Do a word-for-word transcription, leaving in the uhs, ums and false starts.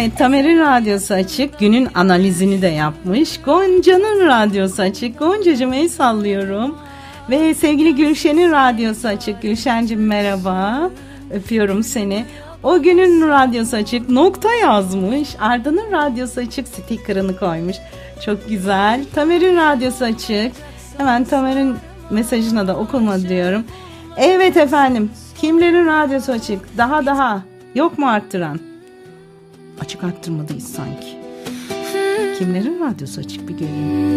Evet, Tamer'in radyosu açık. Günün analizini de yapmış. Gonca'nın radyosu açık. Gonca'cığım el sallıyorum. Ve sevgili Gülşen'in radyosu açık. Gülşen'cim merhaba. Öpüyorum seni. O günün radyosu açık. Nokta yazmış. Arda'nın radyosu açık. Sticker'ını koymuş. Çok güzel. Tamer'in radyosu açık. Hemen Tamer'in mesajına da okuma diyorum. Evet efendim. Kimlerin radyosu açık? Daha daha. Yok mu arttıran? Açık arttırmadayız sanki. Kimlerin radyosu açık bir göreyim.